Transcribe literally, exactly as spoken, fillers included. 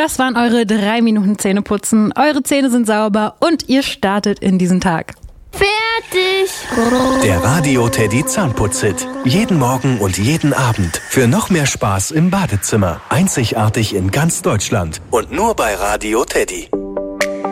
Das waren eure drei Minuten Zähneputzen. Eure Zähne sind sauber und ihr startet in diesen Tag. Fertig! Der Radio Teddy Zahnputz-Hit. Jeden Morgen und jeden Abend. Für noch mehr Spaß im Badezimmer. Einzigartig in ganz Deutschland. Und nur bei Radio Teddy.